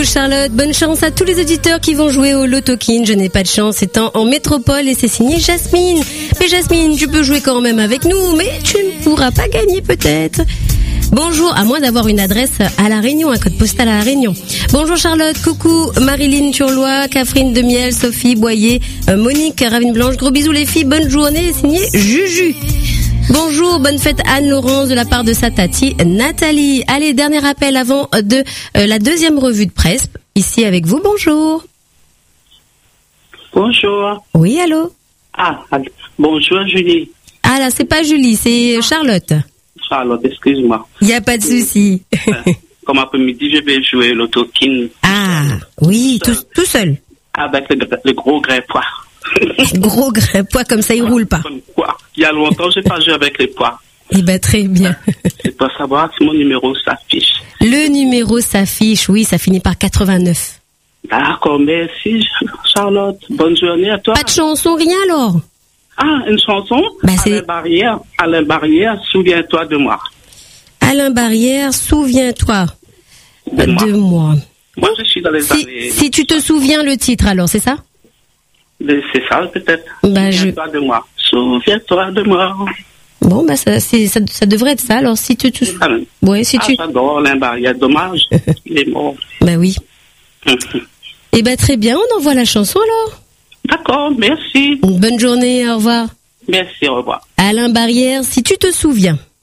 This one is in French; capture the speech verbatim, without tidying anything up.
Charlotte. Bonne chance à tous les auditeurs qui vont jouer au Loto King. Je n'ai pas de chance étant en métropole et c'est signé Jasmine. Mais Jasmine, tu peux jouer quand même avec nous, mais tu ne pourras pas gagner peut-être. Bonjour, à moins d'avoir une adresse à La Réunion, un code postal à La Réunion. Bonjour Charlotte, coucou Marilyn Turlois, Catherine Demiel, Sophie Boyer, euh, Monique Ravine Blanche. Gros bisous les filles, bonne journée, signé Juju. Bonjour, bonne fête Anne-Laurence de la part de sa tati Nathalie. Allez, dernier appel avant de euh, la deuxième revue de presse. Ici avec vous, bonjour. Bonjour. Oui, allô. Ah, bonjour Julie. Ah là, c'est pas Julie, c'est Charlotte. Charlotte, excuse-moi. Il n'y a pas de souci. Comme après-midi, je vais jouer Loto King. Ah, oui, tout, tout seul. Avec le, le gros grès-pois. Gros grès-pois, comme ça, il roule pas. Il y a longtemps, je n'ai pas joué avec les pois. Eh ben, très bien. C'est pour savoir si mon numéro s'affiche. Le numéro s'affiche, oui, ça finit par quatre-vingt-neuf. D'accord, merci Charlotte. Bonne journée à toi. Pas de chanson, rien alors? Ah, une chanson? Bah, c'est... Alain Barrière, Alain Barrière, souviens-toi de moi. Alain Barrière, souviens-toi de, de moi. moi. Moi, je suis dans les si, années... Si tu te souviens le titre, alors, c'est ça? C'est ça, peut-être. Bah, souviens-toi je... de moi. Souviens-toi de moi. Bon, bah, ça, c'est, ça, ça devrait être ça. Alors, si tu te... Ah, ouais, si ah, tu... j'adore Alain Barrière. Dommage, il est mort. Bah oui. Eh ben, très bien, on envoie la chanson, alors. D'accord, merci. Bonne journée, au revoir. Merci, au revoir. Alain Barrière, si tu te souviens.